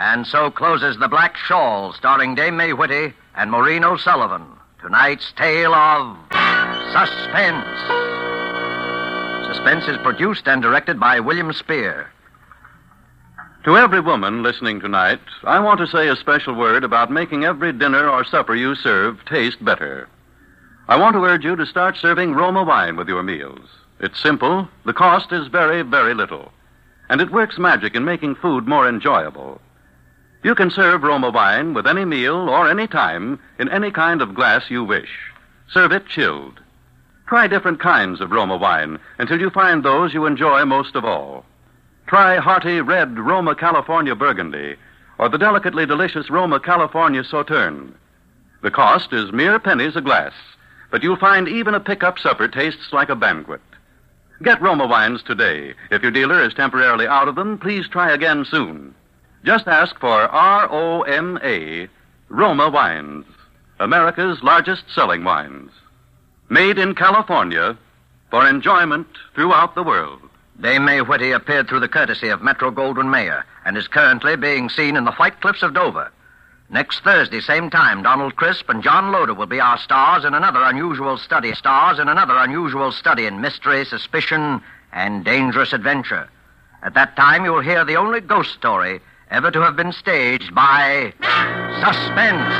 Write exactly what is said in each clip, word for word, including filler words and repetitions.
And so closes The Black Shawl, starring Dame May Whitty and Maureen O'Sullivan. Tonight's tale of suspense. Suspense is produced and directed by William Spear. To every woman listening tonight, I want to say a special word about making every dinner or supper you serve taste better. I want to urge you to start serving Roma wine with your meals. It's simple, the cost is very, very little, and it works magic in making food more enjoyable. You can serve Roma wine with any meal or any time in any kind of glass you wish. Serve it chilled. Try different kinds of Roma wine until you find those you enjoy most of all. Try hearty red Roma California Burgundy or the delicately delicious Roma California Sauterne. The cost is mere pennies a glass, but you'll find even a pickup supper tastes like a banquet. Get Roma wines today. If your dealer is temporarily out of them, please try again soon. Just ask for R O M A, Roma Wines, America's largest selling wines. Made in California for enjoyment throughout the world. Dame May Whitty appeared through the courtesy of Metro Goldwyn Mayer and is currently being seen in the White Cliffs of Dover. Next Thursday, same time, Donald Crisp and John Loder will be our stars in another unusual study. Stars in another unusual study in mystery, suspicion, and dangerous adventure. At that time, you will hear the only ghost story ever to have been staged by Suspense.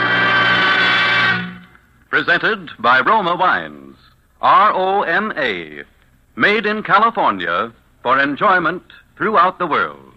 Presented by Roma Wines, R O M A, made in California for enjoyment throughout the world.